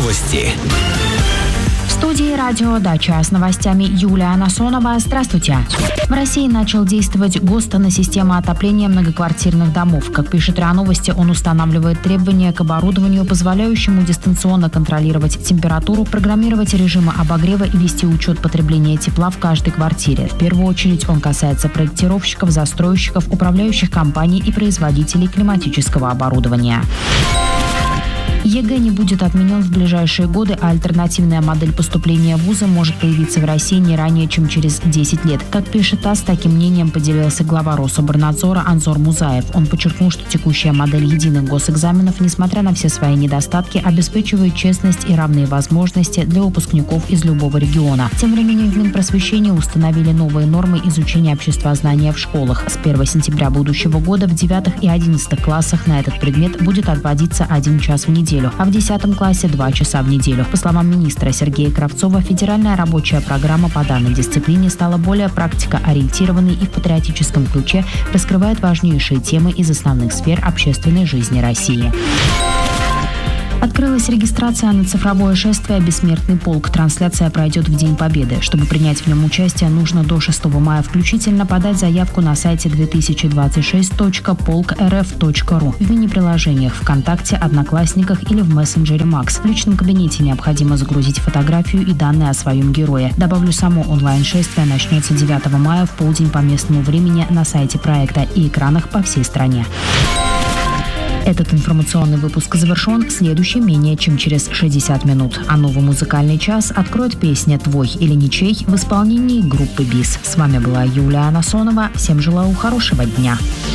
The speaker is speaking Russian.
Новости. В студии «Радио Дача» с новостями Юлия Насонова. Здравствуйте. В России начал действовать ГОСТ на систему отопления многоквартирных домов. Как пишет РИА Новости, он устанавливает требования к оборудованию, позволяющему дистанционно контролировать температуру, программировать режимы обогрева и вести учет потребления тепла в каждой квартире. В первую очередь он касается проектировщиков, застройщиков, управляющих компаний и производителей климатического оборудования. ЕГЭ не будет отменен в ближайшие годы, а альтернативная модель поступления в вузы может появиться в России не ранее, чем через 10 лет. Как пишет ТАСС, таким мнением поделился глава Рособорнадзора Анзор Музаев. Он подчеркнул, что текущая модель единых госэкзаменов, несмотря на все свои недостатки, обеспечивает честность и равные возможности для выпускников из любого региона. Тем временем в Минпросвещении установили новые нормы изучения обществознания в школах. С 1 сентября будущего года в 9 и 11 классах на этот предмет будет отводиться 1 час в неделю, а в 10 классе 2 часа в неделю. По словам министра Сергея Кравцова, федеральная рабочая программа по данной дисциплине стала более практикоориентированной и в патриотическом ключе раскрывает важнейшие темы из основных сфер общественной жизни России. Открылась регистрация на цифровое шествие «Бессмертный полк». Трансляция пройдет в День Победы. Чтобы принять в нем участие, нужно до 6 мая включительно подать заявку на сайте 2026.polkrf.ru в мини-приложениях ВКонтакте, Одноклассниках или в мессенджере Макс. В личном кабинете необходимо загрузить фотографию и данные о своем герое. Добавлю, само онлайн-шествие начнется 9 мая в полдень по местному времени на сайте проекта и экранах по всей стране. Этот информационный выпуск завершен, следующий менее чем через 60 минут. А новый музыкальный час откроет песня «Твой или ничей» в исполнении группы БИС. С вами была Юлия Насонова. Всем желаю хорошего дня.